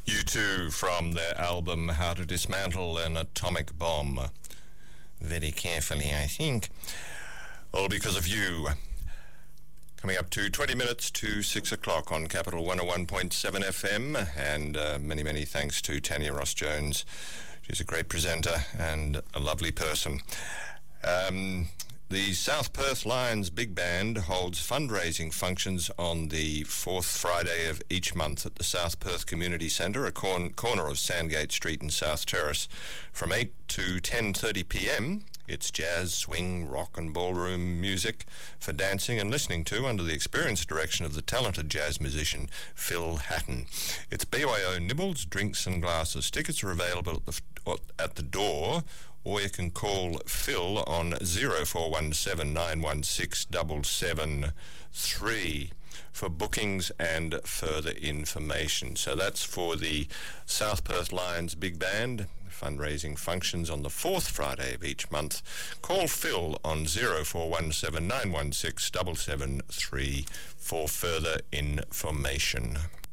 U2 from their album How to Dismantle an Atomic Bomb. Very carefully, I think. All because of you. Coming up to 20 minutes to 6 o'clock on Capital 101.7 FM, and many, many thanks to Tanya Ross-Jones. She's a great presenter and a lovely person. The South Perth Lions Big Band holds fundraising functions on the fourth Friday of each month at the South Perth Community Centre, a corner of Sandgate Street and South Terrace, from 8 to 10:30pm. It's jazz, swing, rock and ballroom music for dancing and listening to under the experienced direction of the talented jazz musician Phil Hatton. It's BYO nibbles, drinks and glasses. Tickets are available at the door, or you can call Phil on 0417 916 773 for bookings and further information. So that's for the South Perth Lions Big Band fundraising functions on the fourth Friday of each month. Call Phil on 0417 916 773 for further information.